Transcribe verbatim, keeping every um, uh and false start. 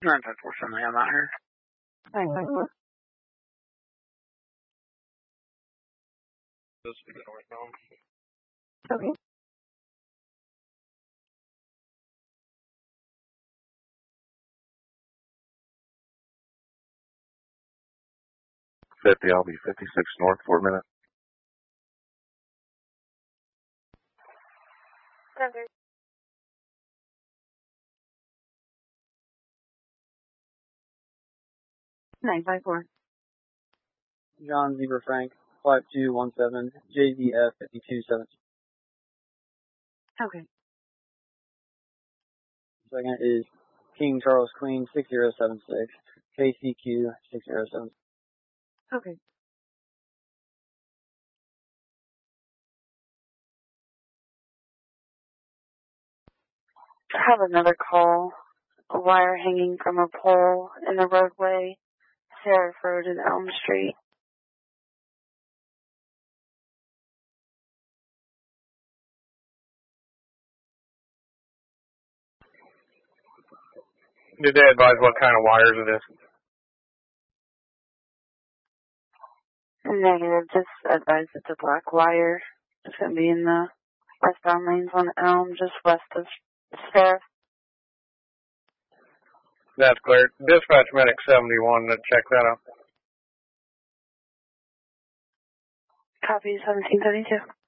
You're in touch with something. I'm out here. Thanks. Okay. fifty, I'll be fifty-six north for a minute. Okay. nine five four. John Zebra Frank, five two one seven, J Z F fifty-two seventeen. Okay. Second is King Charles Queen, six zero seven six, K C Q, six zero seven six. Okay. I have another call. A wire hanging from a pole in the roadway, Sheriff Road and Elm Street. Did they advise what kind of wires it is? Negative, just advise it's a black wire. It's going to be in the westbound lanes on Elm, just west of Sheriff. That's clear. Dispatch medic seventy-one to check that out. Copy seventeen seventy-two.